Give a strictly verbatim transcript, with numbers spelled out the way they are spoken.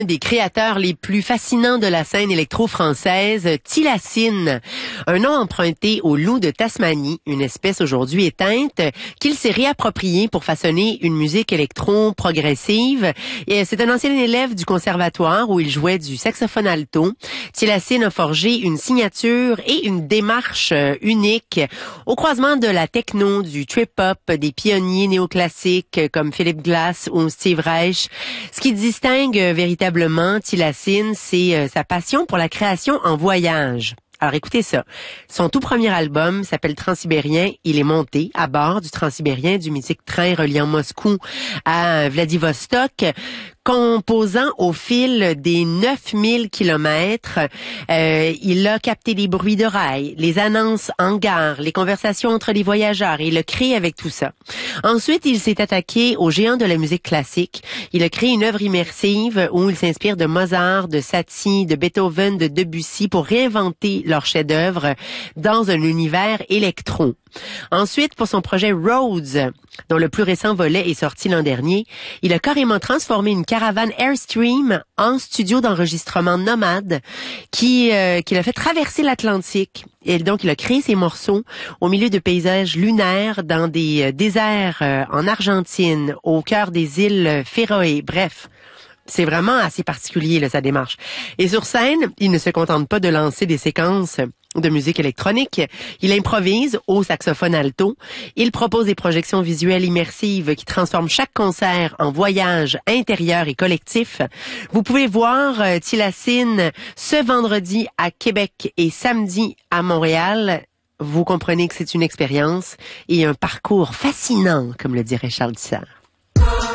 Des créateurs les plus fascinants de la scène électro-française, Tillacine, un nom emprunté au loup de Tasmanie, une espèce aujourd'hui éteinte, qu'il s'est réapproprié pour façonner une musique électro-progressive. Et c'est un ancien élève du conservatoire où il jouait du saxophone alto. Tillacine a forgé une signature et une démarche unique au croisement de la techno, du trip-hop, des pionniers néoclassiques comme Philip Glass ou Steve Reich. Ce qui distingue véritablement Tillacine, c'est euh, sa passion pour la création en voyage. Alors écoutez ça. Son tout premier album s'appelle Transsibérien. Il est monté à bord du Transsibérien, du mythique train reliant Moscou à Vladivostok, composant au fil des neuf mille kilomètres. Euh, il a capté les bruits de rails, les annonces en gare, les conversations entre les voyageurs et il a créé avec tout ça. Ensuite, il s'est attaqué aux géants de la musique classique. Il a créé une œuvre immersive où il s'inspire de Mozart, de Satie, de Beethoven, de Debussy pour réinventer leur chef-d'œuvre dans un univers électro. Ensuite, pour son projet Rhodes, dont le plus récent volet est sorti l'an dernier, il a carrément transformé une caravane Airstream en studio d'enregistrement nomade qui euh, qu'il a fait traverser l'Atlantique. Et donc, il a créé ses morceaux au milieu de paysages lunaires dans des euh, déserts euh, en Argentine, au cœur des îles Féroé. Bref, c'est vraiment assez particulier, là, sa démarche. Et sur scène, il ne se contente pas de lancer des séquences de musique électronique. Il improvise au saxophone alto. Il propose des projections visuelles immersives qui transforment chaque concert en voyage intérieur et collectif. Vous pouvez voir euh, Tillacine ce vendredi à Québec et samedi à Montréal. Vous comprenez que c'est une expérience et un parcours fascinant, comme le dirait Charles Tissard.